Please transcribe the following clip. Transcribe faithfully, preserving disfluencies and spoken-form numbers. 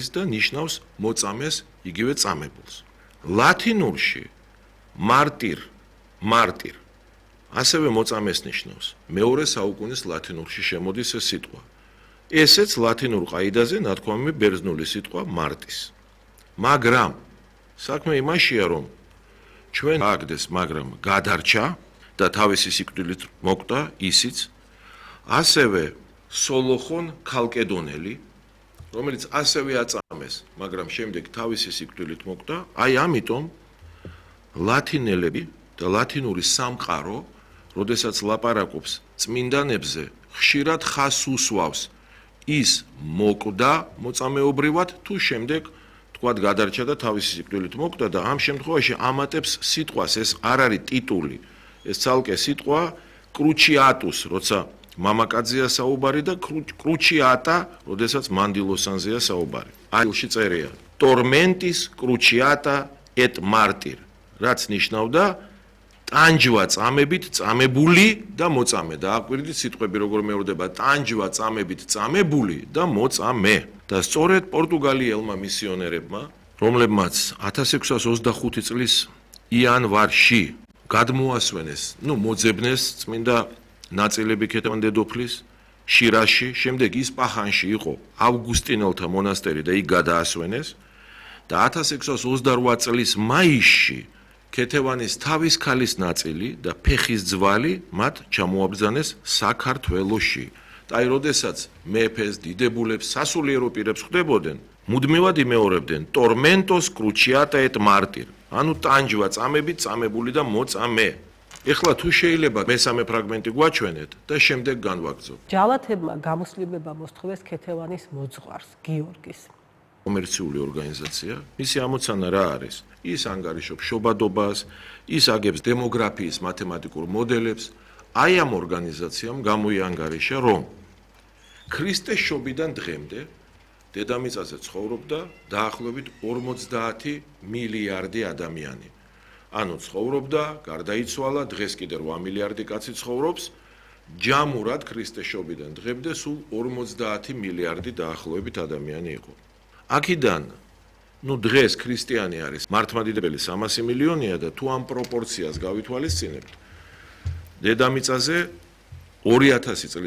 და ნიშნავს მოწამეს, იგივე წამებულს. ლათინურში მარტირ, მარტირ ასევე მოწამეს ნიშნავს. მეორე საუკუნის ლათინურში შემოდის ეს სიტყვა. ესეც ლათინურ ყაიდაზე ნათქვამი ბერძნული სიტყვა მარტის. მაგრამ საქმე იმაშია, რომ ჩვენ აგდეს, მაგრამ გადარჩა და თავისი სიკვდილით მოკვდა ისიც, ასევე სოლოხონ ქალკედონელი, რომელიც ასევე აწამეს, მაგრამ შემდეგ თავისი სიკვდილით მოკვდა, აი ამიტომ ლათინელები და ლათინური სამყარო, როდესაც ლაპარაკობს წმინდანებზე, ხშირად ხაზს უსვავს ის მოკვდა მოწამეობრივად თუ შემდეგ თქვათ გადარჩა და თავისი სიკვდილით მოკვდა და ამ შემთხვევაში ამატებს სიტყვას, ეს არ არის ტიტული, ეს ცალკე სიტყვა კრუჩიატუს, როცა მამაკაცზეა საუბარი და კრუჩიატა, როდესაც მანდილოსანზეა საუბარი. აილში წერია tormentis cruciata et martir, რაც ნიშნავდა ტანჯვა წამებით წამებული და მოწამე და აკვირდით სიტყვები როგორ მეორდება ტანჯვა წამებით წამებული და მოწამე. და სწორედ პორტუგალიელმა მისიონერებმა, რომლებმაც ათას ექვსას ოცდახუთი წლის იანვარში გადმოასვენეს, ну, მოძებნეს წმინდა ნაწილები ქეთევან დედოფლის შირაში, შემდეგ ისპაჰანში იყო ავგუსტინელთა მონასტერი და იქ გადაასვენეს და ათას ექვსას ოცდარვა წლის მაისში ქეთევანის თავის ქალის ნაწილი და ფეხის ძვალი მათ ჩამოაბრძანეს საქართველოში. და აი, როდესაც მეფეს, დიდებულებს, სასულიერო პირებს ხვდებოდნენ, მუდმივად იმეორებდნენ tormentos cruciata et martir, ანუ ტანჯვა წამებით წამებული და მოწამე. ეხლა თუ შეიძლება მესამე ფრაგმენტი გვაჩვენეთ და შემდეგ განვაგრძობთ. ჯალათებმა გამოსვლიება მოსთხოვეს ქეთევანის მოძღვარს, გიორგის. კომერციული ორგანიზაცია, მისი ამოცანა რა არის? ის ანგარიშობს შობადობას, ის აგებს დემოგრაფიის მათემატიკურ მოდელებს. აი ამ ორგანიზაციამ გამოიანგარიშა, რომ ქრისტეს შობიდან დღემდე დედამიწაზე ცხოვრობდა დაახლოებით ორმოცდაათი მილიარდი ადამიანი. ანუ ცხოვრობდა, გარდაიცვალა, დღეს კიდე რვა მილიარდი კაცი ცხოვრობს, ჯამურად ქრისტეს შობიდან დღემდე სულ ორმოცდაათი მილიარდი დაახლოებით ადამიანი იყო. აქედან, ну, დღეს ქრისტიანი არის მართლმადიდებელი სამასი მილიონია და თუ ამ პროპორციას გავითვალისწინებთ, დედამიწაზე ორი ათასი წლის